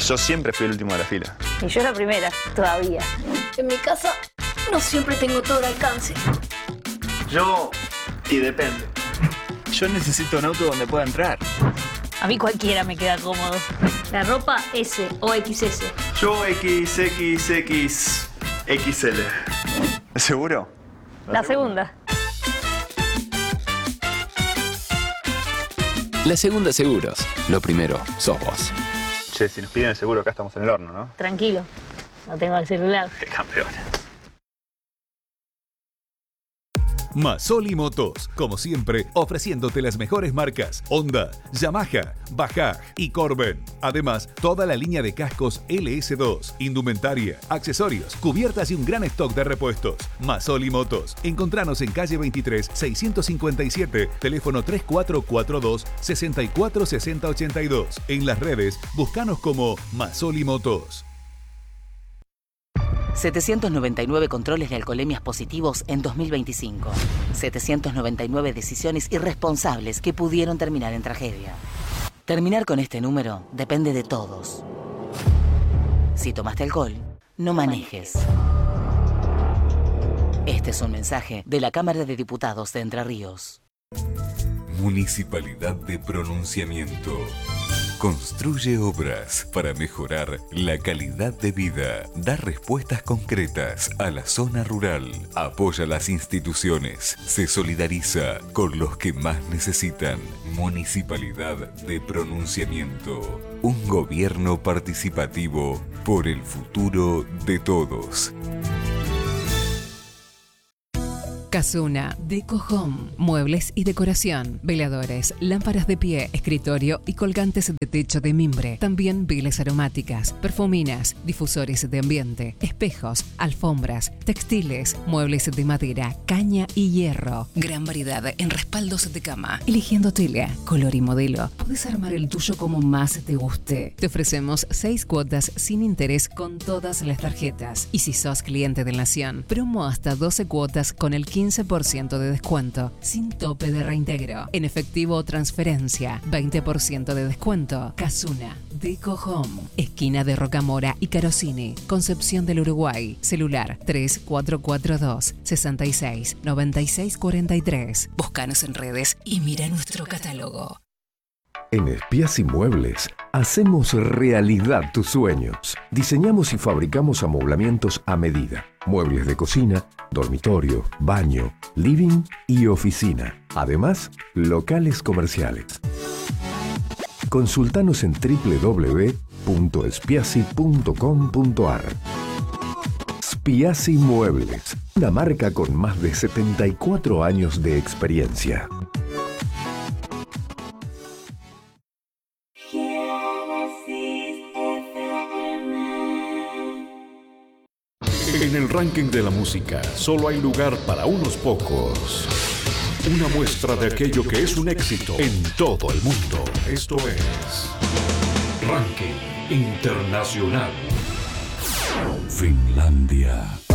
Yo siempre fui el último de la fila. Y yo la primera, todavía. En mi casa no siempre tengo todo al alcance. Yo... y depende. Yo necesito un auto donde pueda entrar. A mí cualquiera me queda cómodo. La ropa S o XS. Yo XXXL. ¿Seguro? La segunda. La segunda seguros. Lo primero, sos vos. Che, si nos piden el seguro acá estamos en el horno, ¿no? Tranquilo, no tengo el celular. Qué campeón. Masoli Motos, como siempre, ofreciéndote las mejores marcas Honda, Yamaha, Bajaj y Corben. Además, toda la línea de cascos LS2, indumentaria, accesorios, cubiertas y un gran stock de repuestos. Masoli Motos. Encontranos en calle 23, 657, teléfono 3442-646082. En las redes, búscanos como Masoli Motos. 799 controles de alcoholemias positivos en 2025. 799 decisiones irresponsables que pudieron terminar en tragedia. Terminar con este número depende de todos. Si tomaste alcohol, no manejes. Este es un mensaje de la Cámara de Diputados de Entre Ríos. Municipalidad de Pronunciamiento. Construye obras para mejorar la calidad de vida, da respuestas concretas a la zona rural, apoya las instituciones, se solidariza con los que más necesitan. Municipalidad de Pronunciamiento. Un gobierno participativo por el futuro de todos. Casuna, Deco Home, muebles y decoración, veladores, lámparas de pie, escritorio y colgantes de techo de mimbre. También velas aromáticas, perfuminas, difusores de ambiente, espejos, alfombras, textiles, muebles de madera, caña y hierro. Gran variedad en respaldos de cama. Eligiendo tela, color y modelo, puedes armar el tuyo como más te guste. Te ofrecemos 6 cuotas sin interés con todas las tarjetas. Y si sos cliente de Nación, promo hasta 12 cuotas con el 15% de descuento, sin tope de reintegro. En efectivo o transferencia, 20% de descuento. Casuna, Deco Home, esquina de Rocamora y Carosini, Concepción del Uruguay. Celular 3442 66 96 43. Búscanos en redes y mira nuestro catálogo. En Spiazzi Muebles hacemos realidad tus sueños. Diseñamos y fabricamos amoblamientos a medida. Muebles de cocina, dormitorio, baño, living y oficina. Además, locales comerciales. Consultanos en www.spiazzi.com.ar. Spiazzi Muebles, una marca con más de 74 años de experiencia. En el ranking de la música solo hay lugar para unos pocos. Una muestra de aquello que es un éxito en todo el mundo. Esto es Ranking Internacional. Finlandia.